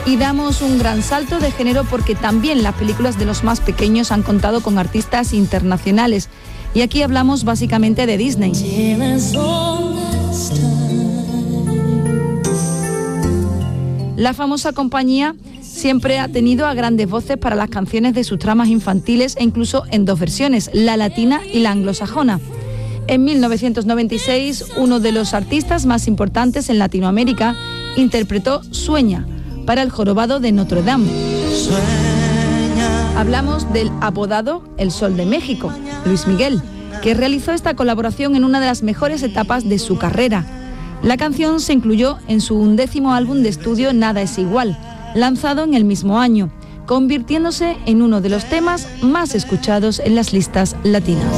Y damos un gran salto de género porque también las películas de los más pequeños han contado con artistas internacionales. Y aquí hablamos básicamente de Disney. La famosa compañía siempre ha tenido a grandes voces para las canciones de sus tramas infantiles e incluso en dos versiones, la latina y la anglosajona. En 1996, uno de los artistas más importantes en Latinoamérica interpretó Sueña para El Jorobado de Notre Dame. Hablamos del apodado El Sol de México, Luis Miguel, que realizó esta colaboración en una de las mejores etapas de su carrera. La canción se incluyó en su 11º álbum de estudio Nada es igual, lanzado en el mismo año, convirtiéndose en uno de los temas más escuchados en las listas latinas.